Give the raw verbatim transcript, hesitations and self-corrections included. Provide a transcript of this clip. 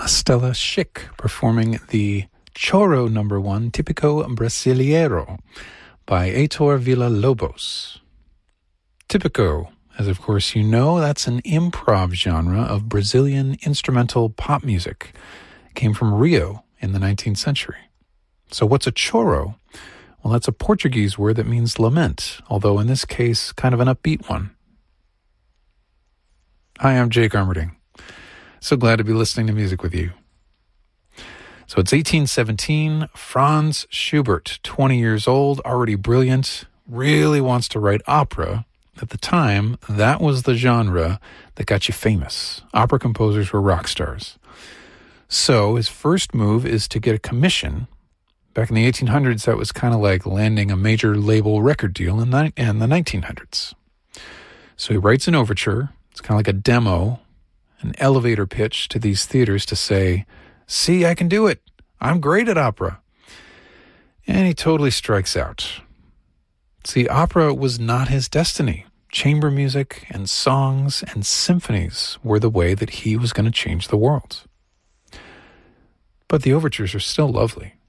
Stella Schick performing the Choro number one, Típico Brasileiro, by Heitor Villa-Lobos. Típico, as of course you know, that's an improv genre of Brazilian instrumental pop music. It came from Rio in the nineteenth century. So what's a choro? Well, that's a Portuguese word that means lament, although in this case, kind of an upbeat one. Hi, I'm Jake Armerding. So glad to be listening to music with you. So it's eighteen seventeen, Franz Schubert, twenty years old, already brilliant, really wants to write opera. At the time, that was the genre that got you famous. Opera composers were rock stars. So his first move is to get a commission. Back in the eighteen hundreds, that was kind of like landing a major label record deal in the, in the nineteen hundreds. So he writes an overture. It's kind of like a demo, an elevator pitch to these theaters to say, see, I can do it. I'm great at opera. And he totally strikes out. See, opera was not his destiny. Chamber music and songs and symphonies were the way that he was going to change the world. But the overtures are still lovely.